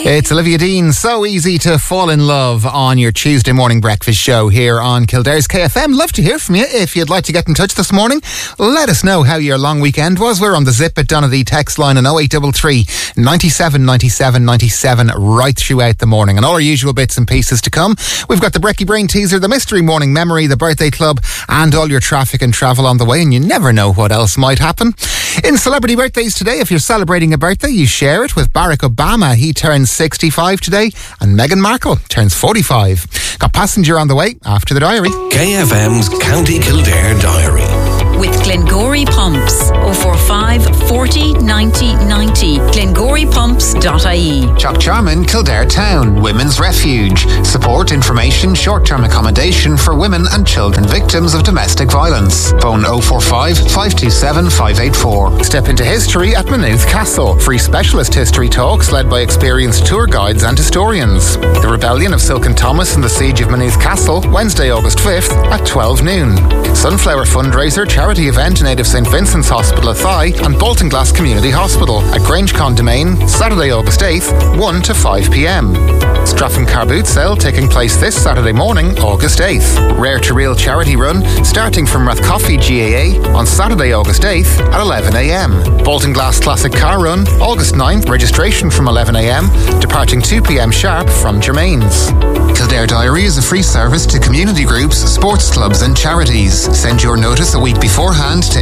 It's Olivia Dean. So easy to fall in love on your Tuesday morning breakfast show here on Kildare's KFM. Love to hear from you. If you'd like to get in touch this morning, let us know how your long weekend was. We're on the Zip at Donaghy text line on 0833 97 97 97 right throughout the morning. And all our usual bits and pieces to come. We've got the Brekkie Brain teaser, the Mystery Morning Memory, the Birthday Club, and all your traffic and travel on the way. And you never know what else might happen. In celebrity birthdays today, if you're celebrating a birthday, you share it with Barack Obama. He turns 65 today, and Meghan Markle turns 45. Got Passenger on the way after the diary. KFM's County Kildare Diary. With Glengory Pumps. 045 40 90 90. GlengoryPumps.ie. Chuck Charman, Kildare Town, Women's Refuge. Support, information, short-term accommodation for women and children victims of domestic violence. Phone 045 527 584. Step into history at Maynooth Castle. Free specialist history talks led by experienced tour guides and historians. The Rebellion of Silken Thomas and the Siege of Maynooth Castle, Wednesday, August 5th at 12 noon. Sunflower fundraiser, charity event in aid of St Vincent's Hospital Athy and Bolton Glass Community Hospital at Grangecon Domain, Saturday, August 8th, 1 to 5 p.m. Straffan Car Boot Sale taking place this Saturday morning, August 8th. Rare to Real charity run starting from Rathcoffey GAA on Saturday, August 8th at 11 a.m. Bolton Glass Classic Car Run, August 9th, registration from 11 a.m, departing 2 p.m. sharp from Germain's. Kildare Diary is a free service to community groups, sports clubs and charities. Send your notice a week beforehand to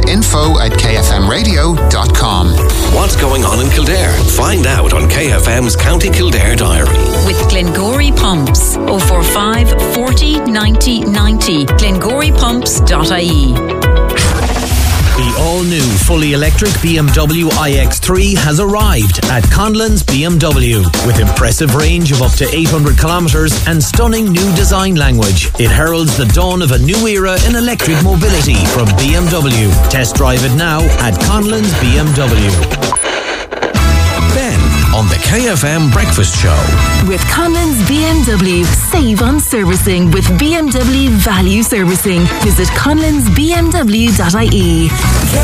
info@kfmradio.com. What's going on in Kildare? Find out on KFM's County Kildare Diary. With Glengory Pumps. 045 40 90 90. GlengoryPumps.ie. The all-new fully electric BMW iX3 has arrived at Conlon's BMW. With impressive range of up to 800 kilometres and stunning new design language, it heralds the dawn of a new era in electric mobility from BMW. Test drive it now at Conlon's BMW. Ben on the KFM Breakfast Show. With Conlon's BMW, save on servicing with BMW Value Servicing. Visit conlonsbmw.ie.